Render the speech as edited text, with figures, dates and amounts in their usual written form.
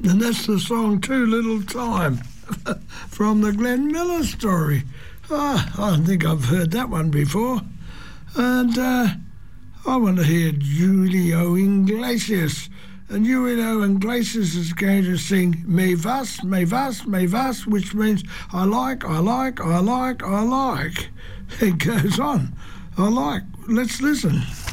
And that's the song Too Little Time from the Glenn Miller story. I think I've heard that one before. And I want to hear Julio Iglesias. And Julio Iglesias is going to sing Me Vas, Me Vas, Me Vas, which means I like, I like, I like, I like. It goes on. I like. Let's listen.